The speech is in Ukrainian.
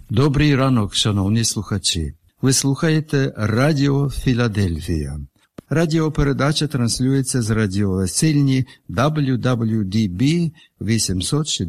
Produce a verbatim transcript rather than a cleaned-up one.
Добрий ранок, шановні слухачі. Ви слухаєте Радіо Філадельфія. Радіопередача транслюється з радіовесільні дабл ю дабл ю ді бі вісімсот шістдесят